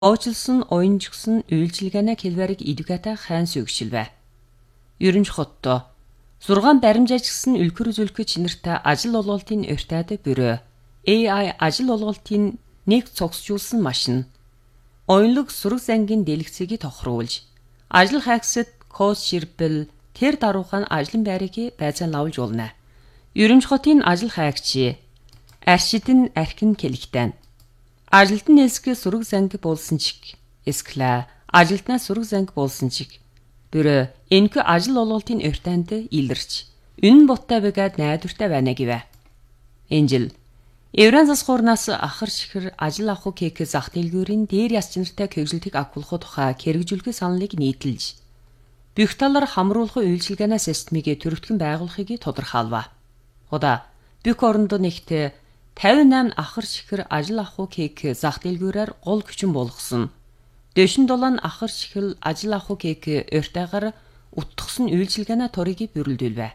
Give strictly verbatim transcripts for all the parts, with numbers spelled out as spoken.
Уучлсан, уянжигсан үйлчилгээний хэлбэрийг эдүката хаан сүгшилвэ. Ерөнж хотто зургаан баримж ажилласан үлгэр үзүүлэх чинэртэй ажил олголтын өртөөд бөрөө A I ажил олголтын нэг цогцжуулсан машин. Оюнлог сураг зангийн дэлгэцийг тохируулж ажил хайгсад код ширбэл тэр даруухан ажлын байрыг байцаан лавж уулна. Ерөнж хотын ажил хайгчи аршидын архин кэлэгтэн. Ажилтны нэлсгэ сураг занг болсон чиг. Эсклэ ажилтнаа сураг занг болсон чиг. Бөрө энэхүү ажил олголтын өртөөнд илэрч үнэн буттай бэгэд найдвартай байна гэвэ. Энжил Евран засгуурнаас ахар шихэр ажил авах кек зах дэлгүүрийн дээр яс чинартай кэгжилтийг агуулах тухай хэрэгжүүлэх саналыг нийтэлж бүх талаар хамруулах үйлчилгээний системийг төрөвтгөн байгуулахыг тодорхойлов. Удаа бүх оронд нэгт тавин восемь ахар шихэр ажил авах кек зах дэлгүүрээр гол хүчин болгосон. Дэшин долоон ахар шихэл ажил авах кек өртөөгөр утгсан үйлчилгээний турыг бүрэлдүүлвэ.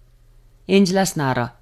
Энжлас наар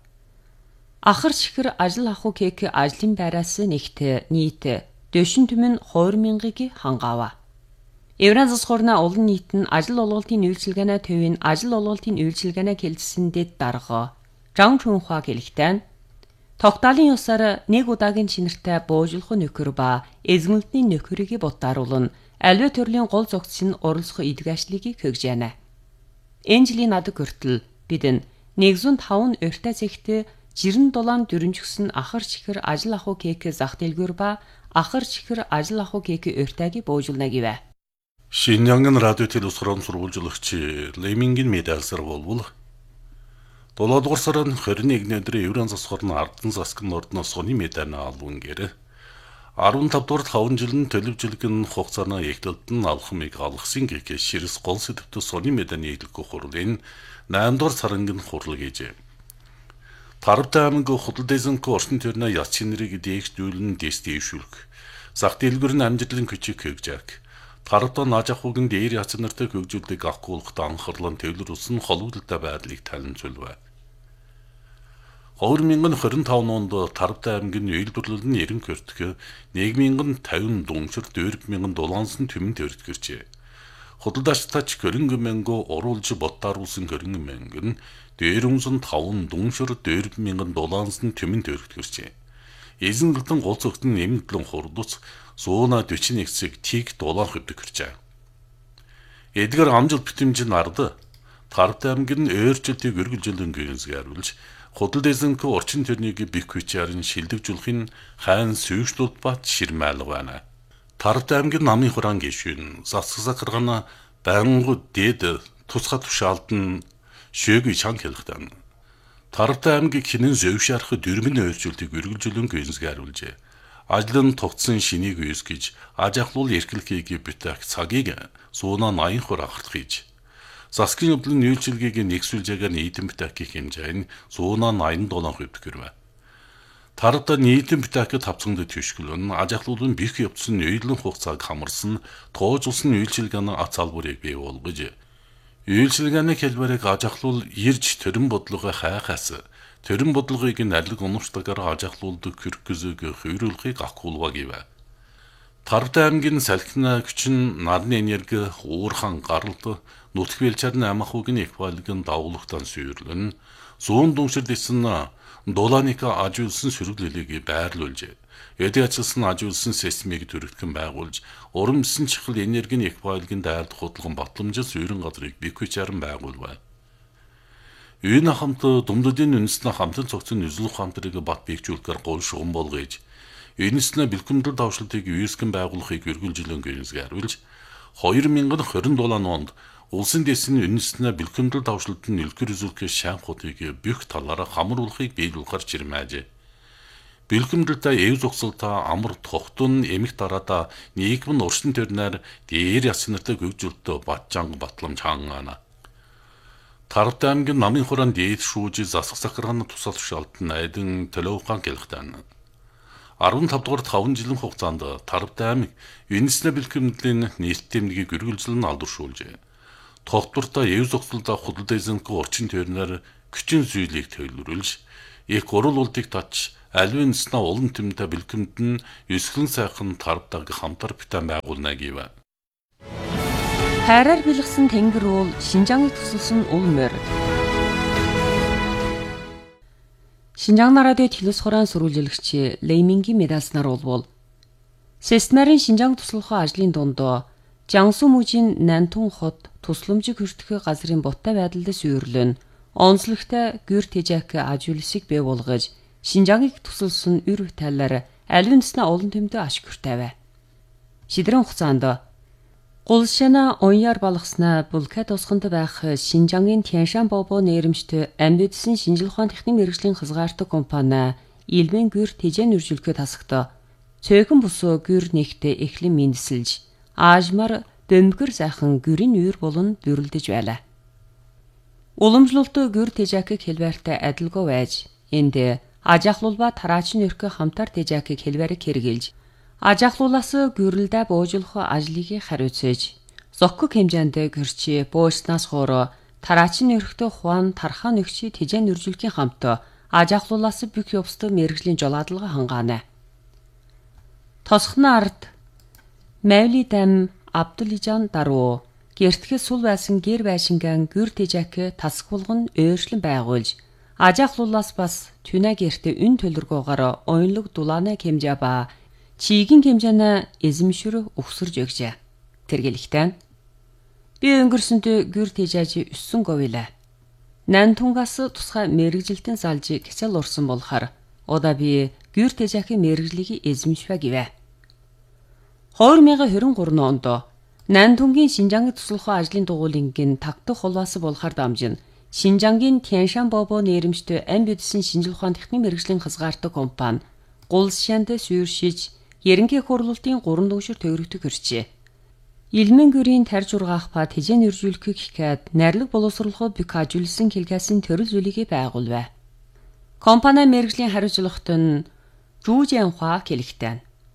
ахар шихэр ажил авах кек ажлын байраас нэгт нийт дэшин түмэн two thousand хангаава. Евран засгуурна олон нийт нь ажил олголтын үйлчилгээний төвийн ажил олголтын үйлчилгээний хэлэлцсэн дэд дарга Жан Чунхва гэлэгтэн тогтоолын ёсоор нэг удаагийн чинэртэй буужлах нөхөр ба эзэмлэлтний нөхөрийг бутааруулна. Аливаа төрлийн гол зохицч нь оролцох эдгэжлийг хөгжөөнэ. Энэ жилийн над хүртэл бид нэг зуун таван өртөө зэгт жирэн долоон дөрөнжгсөн ахар шихэр ажил авах кек зах дэлгүүр ба ахар шихэр ажил авах кек өртөөг буужуулна гэвэ. Шинжянган радио телевизорын сурвалжлагч Лемингийн медальсар болвол долоодугаар сарын twenty-first өдрийн Евран засгуурны Ардын засгийн ордноос сони медаль авалгын гэр fifteen дугаар five жилийн төлөвжлөгн хугацааны эгдэлд нь алхмыг алгасан гэхээс ширс гол сэдвтэ сони медаль нийлэх хурлын eight дугаар сарын хурал гэжээ. Тарвтай аймаг худалдаазанк орчин төрнө яс чинэрийг дээгдүүлэн дэстийшүүлэх. Зах дэлгүүрийн амжилтлын хүчийг хөгжөөх. Тарвтай нааж ахуйн дээр яс нартай хөгжүүлдэг агуулгад анхаарлан төвлөрүүлсэн холбогдолтой байдлыг танилцуулв. twenty twenty-five онд Тарвтай аймгийн үйлдвэрлэл нь ninety өртгөө one thousand fifty дуншир four thousand дулаансан түмэн төрөлтгөрчээ. Худалдаачтач хөрөнгө мөнгө оруулж боттааруулсан хөрөнгө мөнгө нь two thousand five дуншир four thousand дулаансан түмэн төрөлтгөрчээ. Эзэнгэлтэн гол зөгт нь нэмэгдлэн хурдуц one hundred forty-one цэг тиг дулаан хөдөгчээ. Эдгээр амжилт битэмжин ард Тарвтай аймгийн өөрчлөлтийг өргөлжүүлэн гүйцэтгэж худалдаазанк орчин төрнийг бих хүчээр шилдэгжүүлэхин хаан сүйгчлүүд бат ширмайлг байна. Тарвтай аймгийн намын хураан гишүүн засагсагаргана байнгут дэд тусгай тушаалдан шөөгүй чанг хэлэхтэн. Тарвтай аймгийг хинэн зөвшөөрөх дөрвөн өөрчлөлтийг өргөлжүүлэн гүйцэтгэжээ. Ажлын тогтсон шинийг үүсгэж аж ахуйл эрхлэлийг бүтээх цагийг one hundred eighty хурагт хийж засгийн өвлөн үйлчилгээг нэгсүүлжээгээр нийтэн бүтээх хэмжээ нь one hundred ninety-seven хүрвэ. Тарвтай нийтэн бүтээх тавцанд төшгөлөн аж ахуйлын бих явцсан үйлдвэрлэлийн хугацааг хамарсан тоожулсан үйлчилгээний ац албарыг бий болгож үйлчилгээний хэлбэрийг аж ахуйл ирж төрөн бодлого хайхаас төрөн бодлогыг нарлиг унамшлагаар аж ахуйлд хөргөзөг хөрүүлэхийг агуулва гэвэ. Тарвтай аймгийн салхины хүчин нарны энерги уурхан гаралт нутг бэлчээр амахугийн эквалигийн давуулагтан сүйрлэн зүүн дүншир дэсэн дулааника ажиулсан сөрөглөлийг байрлуулжээ. Эдгээр ачилсан ажиулсан системийг төрөгдгөн байгуулж урамсан чихэл энергийн эквалигийн дайлд худалдан батламжил сүйрэн газрыг бих хүчээр байгуулв. Энэ хамт думддын үндэснэ хамтын цогцын нөлөөлөх хамтрыг бат бийгжүүлэхээр гол шугам болгож энэснэ бэлгэмдэл давшилтыг үүсгэн байгуулахыг өргөлжүүлэн гүйцэтгэж twenty twenty-seven онд улсын дэсний үндэснэ бэлгэмдэл давшилтын нөлгөр үзүүлэх шаанхуудыг бүх талаараа хамруулахыг биелүүлэхээр чирмээжээ. Бэлгэмдэлтэй эв зогсолтой амар тогтун эмх дараада нийгэм нь орчин төрнөр дээр яснартай хөгжүүлэлтөө батжанг батламж хаана. Тарвтай аймгийн намын хураан дээд шүүж засагсагарганы тусал тушаалтан айдын төлөвхөн гэлхтэн. fifteen дугаар five жилийн хугацаанд Тарвтай аймаг үндэснэ бэлгэмдлийн нийт тэмдгийг өргөлжлөн алдаршуулжээ. Тогтвортой эв зогсолтой худалдаазанк орчин төрнөр хүчин зүйлийг төвлөрүүлж их орол улдыг тач аливын снаа олон тэмдэ бэлгэмдэн өсгөн сайхан тарбдаг хамтар битэн байгуулна гэв. Хайраар бэлгсэн тэнгэр уул Шинжааныг тусалсан ул морь. Шинжаан радио телевиз хураан сурвалжлагч Леймингийн медалснаар болвол Сестнарын Шинжаан туслахын ажлын дунд Жансу мужийн Нантун хот тусламжийг хүртэх газрын боттой байдалд суйрлөн онцлогтой гүр тэжэк ажуулсыг бий болгож Шинжааныг тусалсан үр талаар аливын снаа олон тэмдэ ашигтай. Шидрэн хугацаанд Гулшана оньяар балгаснаа булкад усханд байх Шинжаангийн Тяншан бобо нэрэмжтэй амьдсан шинжлэх ухааны техник мэргэжлийн хязгаартай компани Илмэн гүр тэжэн үржүүлэхэд тасагт цөөхөн бусуу гүр нэгтээ эхлэн мэндсэлж аажмар дөмгөр сайхан гүрийн үйр болон дүрлдэж байлаа. Уламжлалт гүр тэжэкийг хэлбэртэй адилгүй байж энд ажахлуулба тараачин өрхө хамтар тэжэкийг хэлбэрийг хэрэгжилж ажахлуулаас гүрэлдэ буужуулах ажлыг хариуцж зокког хэмжээнд гэрчи бууснаас хуур тараачин өрхтө хуан тархаа нөгчи тэжэн үржүүлэхийн хамт ажахлуулаас бүх явцтай мэргэжлийн жолоодлого хангаана. Тосхны ард Мавли дам Абдулижан даруу гэртгэс сул байсан гэр байшинган гүр тэжэк тасг булган өөрчлөн байгуулж ажахлуулаас бас түнэ гэртэ үн төлөргөөгөр оюунлог дулаана хэмжээ ба чигийн хэмжээний эзэмшүр өгсөрж өгчээ. Тэргэлэгтэн би өнгөрсөнд гүр тэжээж өссөн говьлаа. Нантунгаас тусгай мэрэгжилтэн салж кисэл урсан болохоор удаа би гүр тэжээхийн мэрэгжлийг эзэмшвэ гэвэ. хоёр мянган хорин гурван онд Нантунгийн Шинжааныг туслахын ажлын дугуйлангийн тагтах холбоос болохоор дамжин Шинжаангийн Тяншан бобо нэрэмжтэй ам бидсэн шинжлэх ухааны техник мэргэжлийн хязгаартай компани Гулшанд суурьшиж ерөнхий хурлалтын гурван дүүшэр төгрөгтөг хөрчээ. Илмэн гүрийн тарж ургаах ба тэжэн үржүүлэхийг хикээд найрлаг боловсруулахад бик ажуулсан хэлгээсэн төрөл зүйлийг байгуулвэ. Компани мэргэжлийн хариуцлагт нь Жужиан хаа хэлэхтэн.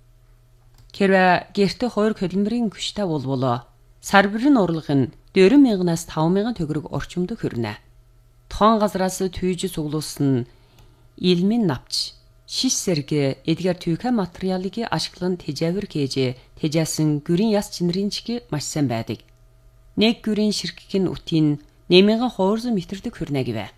Хэрвээ гэртээ хоёр километрийн күштэй болвол сар бүрийн урлаг нь дөрвөн мянгаас таван мянган төгрөг орчимд хүрнэ. Тоон газраас түйж суглуулсан илмэн навч шиш сэргэ эдгээр түйхэ материалыг ашиглан тэжээвэр хийж тэжээсэн гүрийн яс чинрийн чиг маш сайн байдаг. Нэг гүрийн ширхгийн үтийн нэмэн хуурсан метрдэг хүрнэ гэвэ.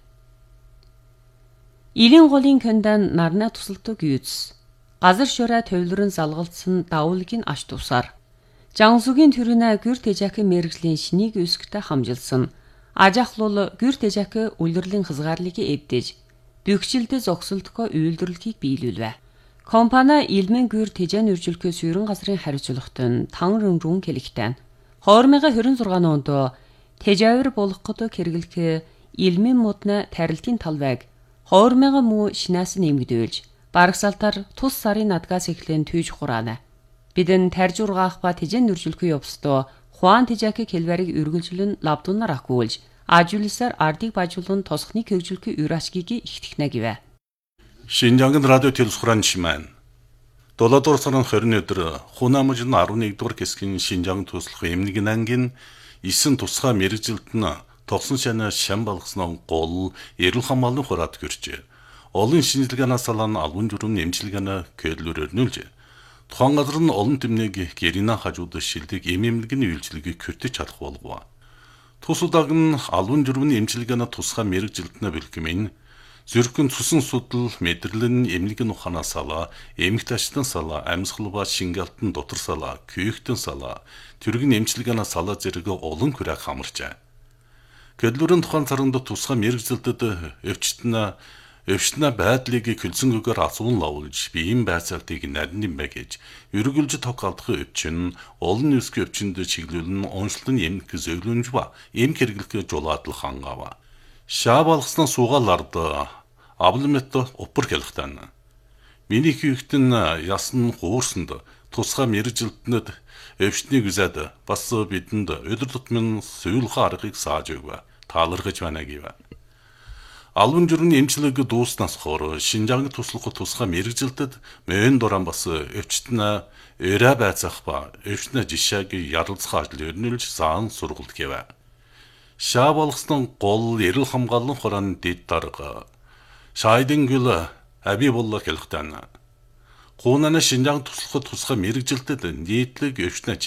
Илэн голын кондан нарна тусалдаг юуз газар шороо төвлөрөн залгалцсан давуулгийн аш тусаар Жансугийн төрөнө гүр тэжээхийн мэргэжлийн шинийг үсгтэй хамжилсан ажахлуул гүр тэжээх үлрэлийн хязгаарлыг эвдэж бөхжилдө зогсолтгоо үйлдвэрлэхийг биелүүлвэ. Компани Илмэн гүр тэжээн үржүүлэхээ суурин газрын хариуцлагт нь таван рүн хэлэхтэн хоёр мянган хорин зургааны онд тэжээвэр болгоход хэрэглэх Илмэн модны тарилтын талбайг хоёр мянган муу шинаас нэмэгдүүлж барагсалтаар тус сарын надгаас эхлэн түйж хураана. Бидэн тарж ургаах ба тэжээн үржүүлэхүй явцдоо хуан тэжээх хэлбэрийг үргэлжлэн лавдунаар ахгуулж ажуулсаар ардыг бажуулан тосхныг хөгжүүлэхүй үрашгийг ихтгэнэ гэвэ. Шинжаангийн радио телевиз хураан шимэн долоодор сарын хорин өдөр Хунамжин арван нэгдүгээр хэсгийн Шинжаан туслах эмнэлгийн ангийн эсэн тусгай мэргэжилтэн тогсон шанаа шам болгосноо гол эрүүл хамгааллын хураад гэрчээ. Олон шинжилгээнээс салан албан журам нэмжлэгээнэ кэдлүүр өрнүүлж тухайн газар нь олон тэмнийг гэрина хажууд шилдэг эмэмлэгийн үйлчлэгийг хүртэж чадах болов. Тус удааг нь албан журмын эмчилгээний тусгай мэргэжилтнэ бэлгэмэн зүрхэн цусан судал мэдэрлэн эмнэлгийн ухаанаас сала эмх таштан сала амьсгал ба шингалтан дотор сала күйхтэн сала тэргийн эмчилгээний сала зэрэг олон хүрээ хамарчаа. Гэрлүүрэн тухайн царанд тусгай мэргэжилтэд өвчтнэ өвчтнэ байдлыг хөлсөнгөөр асуун лавуулж биеийн байцаалтыг нарийн бэгэж өргөлж тог алдах өвчин олон нүсгийн өвчнөд чиглүүлэн онцлон эмх зөвлөмж ба эмх хэрэглэх жолоодлох хангава. Шаа болгосноо суугаал ард авламет уппар хэлхтэн. Миний хийхтэн ясн хуурсанд тусгай мэргэжилтнэд өвчтнийг үзээд бас бидэнд өдөр тутмын суйлах аргыг сааж өгвэ. Таалархаж байна гэв. Албан журмын эмчилгээг дууснаас хойш Шинжааныг туслах тусгай мэргэжилтэд мөн дуран бас өвчтнэ өрөө байцаах ба өвчтнэ жишээг ярилцах ажил өрнүүлж заан сургалт гэв. Шаа болгосноо гол эрүүл хамгааллын хурааны дэд дарга Шайдын гүл аби боллоо хэлэхтэн. Гуунана Шинжаан туслахад тусгай мэрэгжилтэд нийтлэг өвчнө